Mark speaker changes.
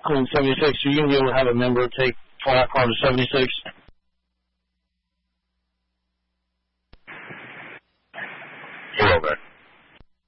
Speaker 1: Clean 76, so you can be able to have a member take flat part of 76